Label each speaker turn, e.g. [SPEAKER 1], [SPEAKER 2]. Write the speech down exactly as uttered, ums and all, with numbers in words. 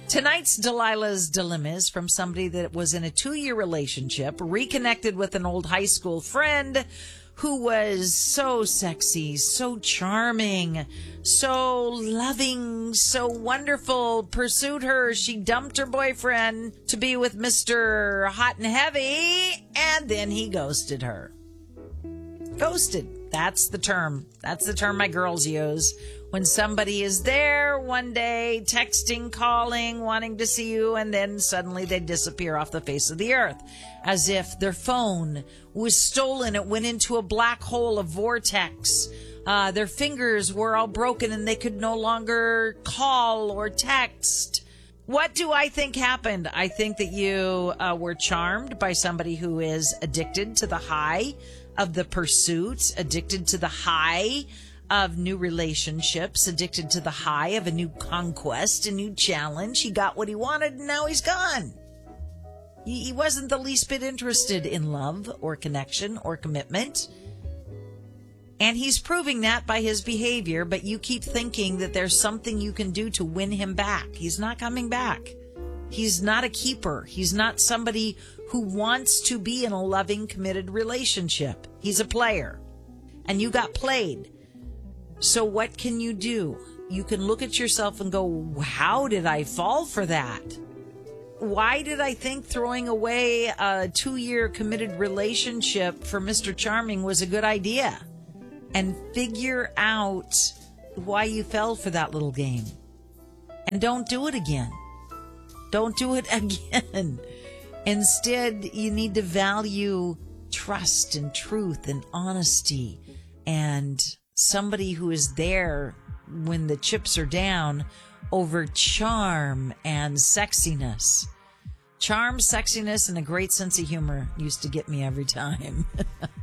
[SPEAKER 1] Tonight's Delilah's Dilemma is from somebody that was in a two-year relationship, reconnected with an old high school friend who was so sexy, so charming, so loving, so wonderful, pursued her. She dumped her boyfriend to be with Mister Hot and Heavy, and then he ghosted her. Ghosted. That's the term. That's the term my girls use. When somebody is there one day, texting, calling, wanting to see you, and then suddenly they disappear off the face of the earth. As if their phone was stolen. It went into a black hole, a vortex. Uh, their fingers were all broken and they could no longer call or text. What do I think happened? I think that you uh, were charmed by somebody who is addicted to the high of the pursuit, addicted to the high of new relationships, addicted to the high of a new conquest, a new challenge. He got what he wanted and now he's gone. He, he wasn't the least bit interested in love or connection or commitment. And he's proving that by his behavior, but you keep thinking that there's something you can do to win him back. He's not coming back. He's not a keeper. He's not somebody who wants to be in a loving, committed relationship. He's a player. And you got played. So what can you do? You can look at yourself and go, how did I fall for that? Why did I think throwing away a two-year committed relationship for Mister Charming was a good idea? And figure out why you fell for that little game. And don't do it again. Don't do it again. Instead, you need to value trust and truth and honesty and somebody who is there when the chips are down over charm and sexiness. Charm, sexiness, and a great sense of humor used to get me every time.